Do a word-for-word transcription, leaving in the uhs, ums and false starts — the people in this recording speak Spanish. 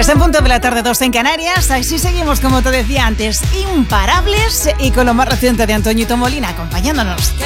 Tres en punto de la tarde, dos en Canarias. Así seguimos, como te decía antes, imparables y con lo más reciente de Antoñito Molina acompañándonos.